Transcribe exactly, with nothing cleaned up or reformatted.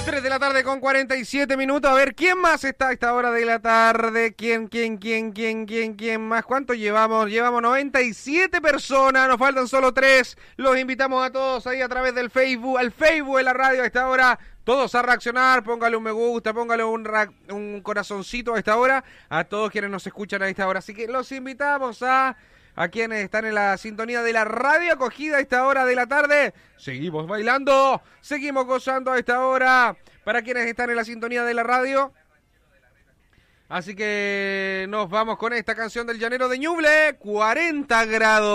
tres de la tarde con cuarenta y siete minutos. A ver, ¿quién más está a esta hora de la tarde? ¿Quién, quién, quién, quién, quién, quién más? ¿Cuánto llevamos? Llevamos noventa y siete personas, nos faltan solo tres. Los invitamos a todos ahí a través del Facebook, al Facebook de la radio a esta hora. Todos a reaccionar, póngale un me gusta, póngale un, ra- un corazoncito a esta hora. A todos quienes nos escuchan a esta hora. Así que los invitamos a... A quienes están en la sintonía de la radio acogida a esta hora de la tarde. Seguimos bailando, seguimos gozando a esta hora. Para quienes están en la sintonía de la radio. Así que nos vamos con esta canción del Llanero de Ñuble, cuarenta grados.